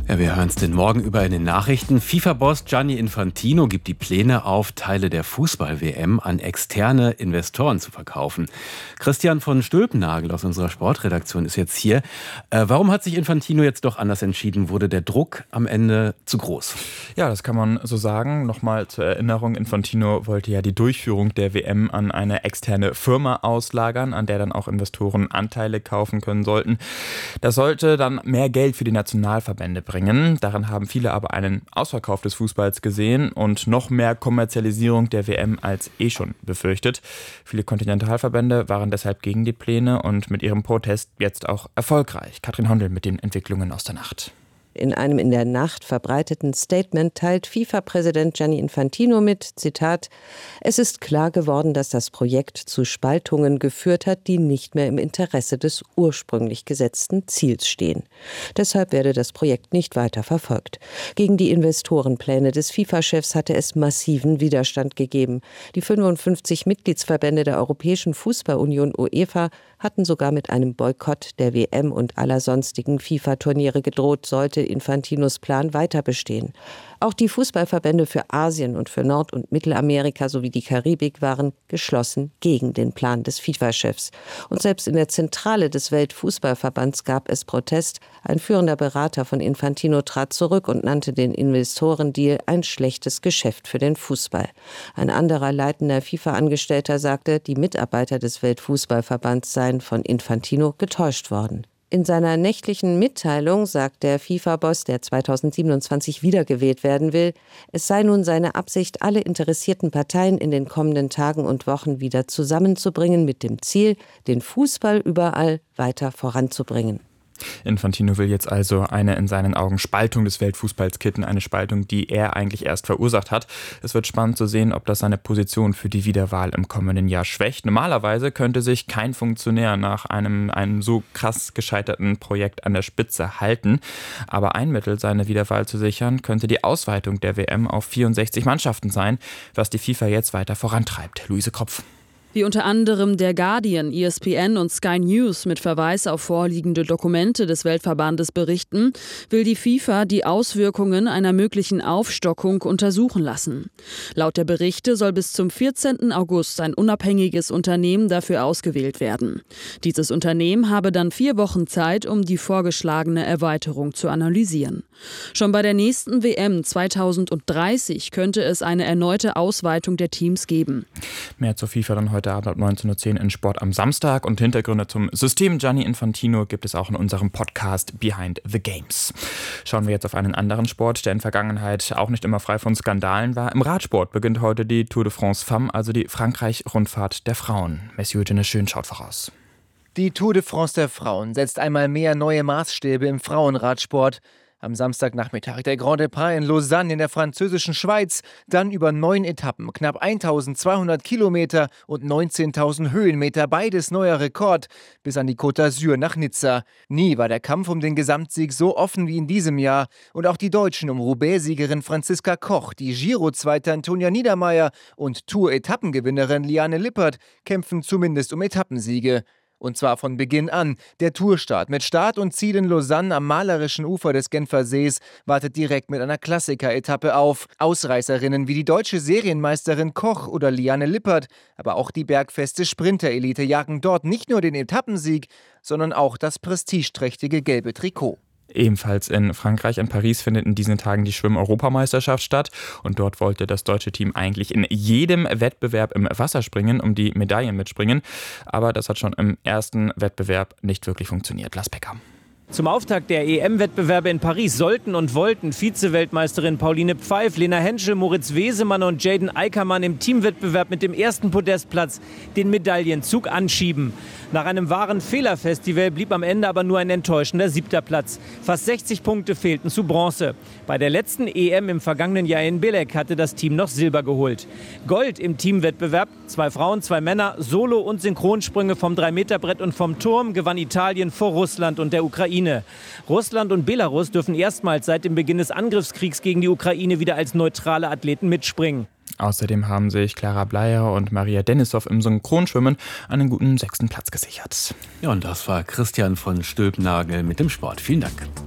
Ja, wir hören es den Morgen über in den Nachrichten. FIFA-Boss Gianni Infantino gibt die Pläne auf, Teile der Fußball-WM an externe Investoren zu verkaufen. Christian von Stülpnagel aus unserer Sportredaktion ist jetzt hier. Warum hat sich Infantino jetzt doch anders entschieden? Wurde der Druck am Ende zu groß? Ja, das kann man so sagen. Nochmal zur Erinnerung, Infantino wollte ja die Durchführung der WM an eine externe Firma auslagern, an der dann auch Investoren Anteile kaufen können sollten. Das sollte dann mehr Geld für die Nationalverbände bringen. Darin haben viele aber einen Ausverkauf des Fußballs gesehen und noch mehr Kommerzialisierung der WM als schon befürchtet. Viele Kontinentalverbände waren deshalb gegen die Pläne und mit ihrem Protest jetzt auch erfolgreich. Katrin Hondel mit den Entwicklungen aus der Nacht. In einem in der Nacht verbreiteten Statement teilt FIFA-Präsident Gianni Infantino mit, Zitat, es ist klar geworden, dass das Projekt zu Spaltungen geführt hat, die nicht mehr im Interesse des ursprünglich gesetzten Ziels stehen. Deshalb werde das Projekt nicht weiter verfolgt. Gegen die Investorenpläne des FIFA-Chefs hatte es massiven Widerstand gegeben. Die 55 Mitgliedsverbände der Europäischen Fußballunion UEFA hatten sogar mit einem Boykott der WM und aller sonstigen FIFA-Turniere gedroht, sollte Infantinos Plan weiter bestehen. Auch die Fußballverbände für Asien und für Nord- und Mittelamerika sowie die Karibik waren geschlossen gegen den Plan des FIFA-Chefs. Und selbst in der Zentrale des Weltfußballverbands gab es Protest. Ein führender Berater von Infantino trat zurück und nannte den Investorendeal ein schlechtes Geschäft für den Fußball. Ein anderer leitender FIFA-Angestellter sagte, die Mitarbeiter des Weltfußballverbands seien von Infantino getäuscht worden. In seiner nächtlichen Mitteilung sagt der FIFA-Boss, der 2027 wiedergewählt werden will, es sei nun seine Absicht, alle interessierten Parteien in den kommenden Tagen und Wochen wieder zusammenzubringen mit dem Ziel, den Fußball überall weiter voranzubringen. Infantino will jetzt also eine in seinen Augen Spaltung des Weltfußballs kitten, eine Spaltung, die er eigentlich erst verursacht hat. Es wird spannend zu sehen, ob das seine Position für die Wiederwahl im kommenden Jahr schwächt. Normalerweise könnte sich kein Funktionär nach einem so krass gescheiterten Projekt an der Spitze halten. Aber ein Mittel, seine Wiederwahl zu sichern, könnte die Ausweitung der WM auf 64 Mannschaften sein, was die FIFA jetzt weiter vorantreibt. Luise Kropf. Wie unter anderem der Guardian, ESPN und Sky News mit Verweis auf vorliegende Dokumente des Weltverbandes berichten, will die FIFA die Auswirkungen einer möglichen Aufstockung untersuchen lassen. Laut der Berichte soll bis zum 14. August ein unabhängiges Unternehmen dafür ausgewählt werden. Dieses Unternehmen habe dann 4 Wochen Zeit, um die vorgeschlagene Erweiterung zu analysieren. Schon bei der nächsten WM 2030 könnte es eine erneute Ausweitung der Teams geben. Mehr zur FIFA dann heute Abend ab 19.10 Uhr in Sport am Samstag und Hintergründe zum System Gianni Infantino gibt es auch in unserem Podcast Behind the Games. Schauen wir jetzt auf einen anderen Sport, der in Vergangenheit auch nicht immer frei von Skandalen war. Im Radsport beginnt heute die Tour de France Femmes, also die Frankreich-Rundfahrt der Frauen. Messieurs Eugene Schön schaut voraus. Die Tour de France der Frauen setzt einmal mehr neue Maßstäbe im Frauenradsport. Am Samstagnachmittag der Grand Départ in Lausanne in der französischen Schweiz, dann über 9 Etappen, knapp 1200 Kilometer und 19.000 Höhenmeter, beides neuer Rekord, bis an die Côte d'Azur nach Nizza. Nie war der Kampf um den Gesamtsieg so offen wie in diesem Jahr und auch die Deutschen um Roubaix-Siegerin Franziska Koch, die Giro-Zweite Antonia Niedermaier und Tour-Etappengewinnerin Liane Lippert kämpfen zumindest um Etappensiege. Und zwar von Beginn an. Der Tourstart mit Start und Ziel in Lausanne am malerischen Ufer des Genfer Sees wartet direkt mit einer Klassiker-Etappe auf. Ausreißerinnen wie die deutsche Serienmeisterin Koch oder Liane Lippert, aber auch die bergfeste Sprinterelite jagen dort nicht nur den Etappensieg, sondern auch das prestigeträchtige gelbe Trikot. Ebenfalls in Frankreich, in Paris, findet in diesen Tagen die Schwimm-Europameisterschaft statt. Und dort wollte das deutsche Team eigentlich in jedem Wettbewerb im Wasserspringen um die Medaillen mitspringen. Aber das hat schon im ersten Wettbewerb nicht wirklich funktioniert. Lars Becker. Zum Auftakt der EM-Wettbewerbe in Paris sollten und wollten Vize-Weltmeisterin Pauline Pfeif, Lena Henschel, Moritz Wesemann und Jaden Eickermann im Teamwettbewerb mit dem ersten Podestplatz den Medaillenzug anschieben. Nach einem wahren Fehlerfestival blieb am Ende aber nur ein enttäuschender 7. Platz. Fast 60 Punkte fehlten zu Bronze. Bei der letzten EM im vergangenen Jahr in Belek hatte das Team noch Silber geholt. Gold im Teamwettbewerb, 2 Frauen, 2 Männer, Solo- und Synchronsprünge vom 3-Meter-Brett und vom Turm gewann Italien vor Russland und der Ukraine. Russland und Belarus dürfen erstmals seit dem Beginn des Angriffskriegs gegen die Ukraine wieder als neutrale Athleten mitspringen. Außerdem haben sich Clara Bleier und Maria Denisov im Synchronschwimmen einen guten 6. Platz gesichert. Ja, und das war Christian von Stülpnagel mit dem Sport. Vielen Dank.